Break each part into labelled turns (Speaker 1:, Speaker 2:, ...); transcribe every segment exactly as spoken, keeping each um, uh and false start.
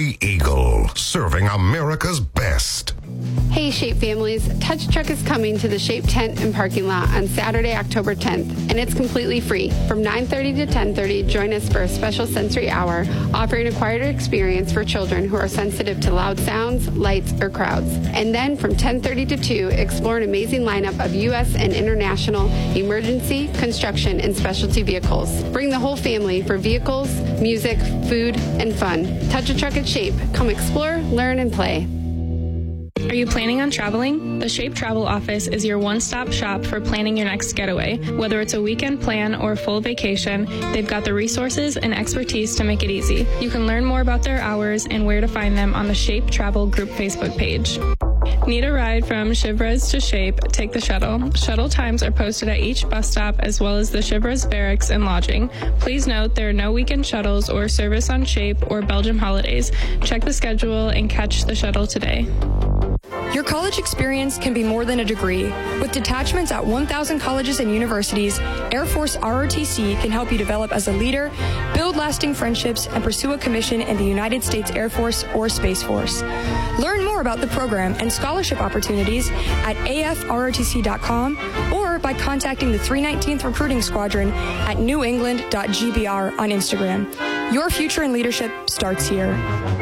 Speaker 1: The Eagle, serving America's best.
Speaker 2: Hey Shape families, Touch Truck is coming to the Shape tent and parking lot on Saturday, October tenth, and it's completely free. From nine thirty to ten thirty, join us for a special sensory hour offering a quieter experience for children who are sensitive to loud sounds, lights, or crowds. And then from ten thirty to two, explore an amazing lineup of U S and international emergency, construction, and specialty vehicles. Bring the whole family for vehicles, music, food, and fun. Touch a Truck at Shape. Come explore, learn, and play.
Speaker 3: Are you planning on traveling? The Shape Travel Office is your one-stop shop for planning your next getaway. Whether it's a weekend plan or a full vacation, they've got the resources and expertise to make it easy. You can learn more about their hours and where to find them on the Shape Travel Group Facebook page. Need a ride from Shivras to Shape? Take the shuttle. Shuttle times are posted at each bus stop as well as the Shivras barracks and lodging. Please note there are no weekend shuttles or service on Shape or Belgium holidays. Check the schedule and catch the shuttle today.
Speaker 4: Your college experience can be more than a degree. With detachments at one thousand colleges and universities, Air Force R O T C can help you develop as a leader, build lasting friendships, and pursue a commission in the United States Air Force or Space Force. Learn more about the program and scholarship opportunities at A F R O T C dot com or by contacting the three nineteenth Recruiting Squadron at new england dot g b r on Instagram. Your future in leadership starts here.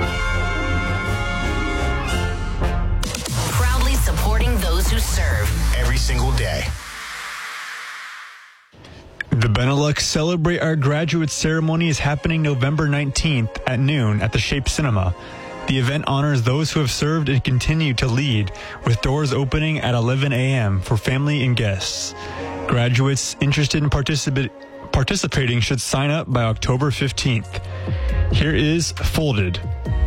Speaker 5: Supporting those who serve every single day.
Speaker 6: The Benelux Celebrate Our Graduates ceremony is happening November nineteenth at noon at the Shape Cinema. The event honors those who have served and continue to lead, with doors opening at eleven a.m. for family and guests. Graduates interested in participa- participating should sign up by October fifteenth. Here is Folded.